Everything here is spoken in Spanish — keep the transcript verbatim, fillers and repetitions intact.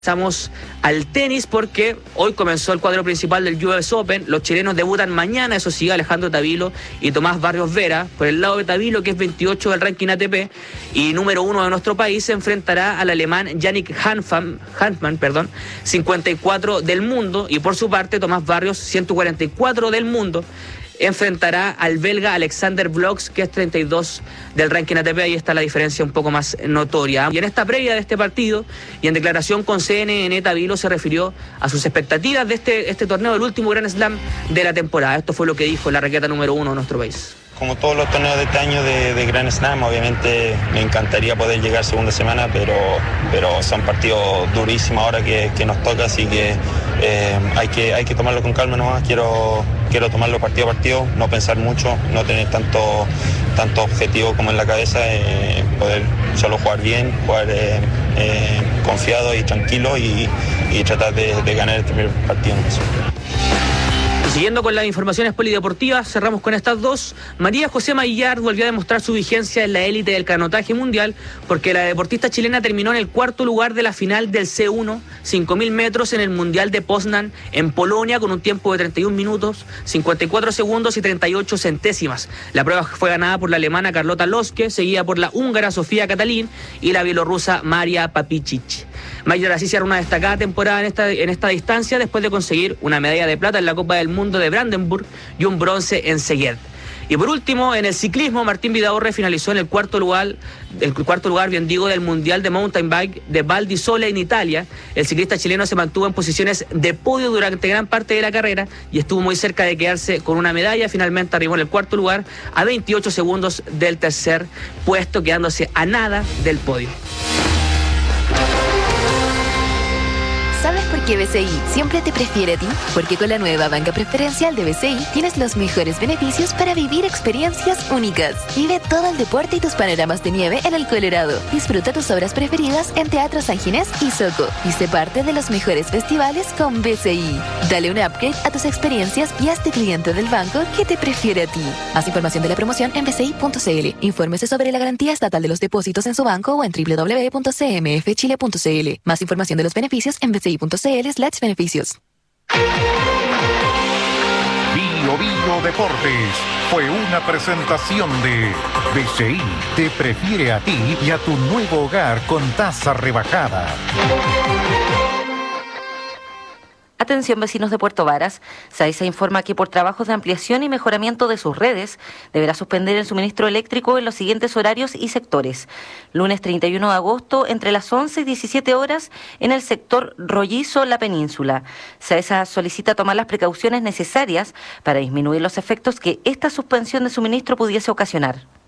Pasamos al tenis porque hoy comenzó el cuadro principal del U S Open. Los chilenos debutan mañana, eso sí, Alejandro Tavilo y Tomás Barrios Vera. Por el lado de Tavilo, que es veintiocho del ranking A T P y número uno de nuestro país, se enfrentará al alemán Yannick Hanfmann, Hanfmann, perdón, cincuenta y cuatro del mundo. Y por su parte, Tomás Barrios, ciento cuarenta y cuatro del mundo, enfrentará al belga Alexander Vlogs, que es treinta y dos del ranking A T P. Ahí está la diferencia un poco más notoria. Y en esta previa de este partido y en declaración con C N N, Tavilo se refirió a sus expectativas de este, este torneo, el último Grand Slam de la temporada. Esto fue lo que dijo la raqueta número uno de nuestro país. Como todos los torneos de este año de, de Grand Slam, obviamente me encantaría poder llegar segunda semana, pero, pero son partidos durísimos ahora que, que nos toca, así que, eh, hay que hay que tomarlo con calma nomás. Quiero, quiero tomarlo partido a partido, no pensar mucho, no tener tanto, tanto objetivo como en la cabeza, eh, poder solo jugar bien, jugar eh, eh, confiado y tranquilo y, y tratar de, de ganar el primer partido. Siguiendo con las informaciones polideportivas, cerramos con estas dos. María José Maillard volvió a demostrar su vigencia en la élite del canotaje mundial, porque la deportista chilena terminó en el cuarto lugar de la final del C uno, cinco mil metros en el Mundial de Poznan en Polonia, con un tiempo de treinta y un minutos, cincuenta y cuatro segundos y treinta y ocho centésimas. La prueba fue ganada por la alemana Carlota Loske, seguida por la húngara Sofía Katalin y la bielorrusa Maria Papicic. Maillard así cierra una destacada temporada en esta, en esta distancia, después de conseguir una medalla de plata en la Copa del Mundo de Brandenburg y un bronce en Szeged. Y por último, en el ciclismo, Martín Vidaurre finalizó en el cuarto lugar, el cuarto lugar, bien digo, del Mundial de Mountain Bike de Val di Sole en Italia. El ciclista chileno se mantuvo en posiciones de podio durante gran parte de la carrera y estuvo muy cerca de quedarse con una medalla. Finalmente arribó en el cuarto lugar a veintiocho segundos del tercer puesto, quedándose a nada del podio. ¿Sabes por qué B C I siempre te prefiere a ti? Porque con la nueva banca preferencial de B C I tienes los mejores beneficios para vivir experiencias únicas. Vive todo el deporte y tus panoramas de nieve en el Colorado. Disfruta tus obras preferidas en Teatro San Ginés y Soco. Y sé parte de los mejores festivales con B C I. Dale un upgrade a tus experiencias y hazte cliente del banco que te prefiere a ti. Más información de la promoción en b c i punto c l. Infórmese sobre la garantía estatal de los depósitos en su banco o en w w w punto c m f chile punto c l. Más información de los beneficios en b c i punto c l slash beneficios. Bio Bio Deportes fue una presentación de B C I te prefiere a ti y a tu nuevo hogar con tasa rebajada. Atención, vecinos de Puerto Varas. SAESA informa que por trabajos de ampliación y mejoramiento de sus redes deberá suspender el suministro eléctrico en los siguientes horarios y sectores. Lunes treinta y uno de agosto entre las once y diecisiete horas en el sector Rollizo, La Península. SAESA solicita tomar las precauciones necesarias para disminuir los efectos que esta suspensión de suministro pudiese ocasionar.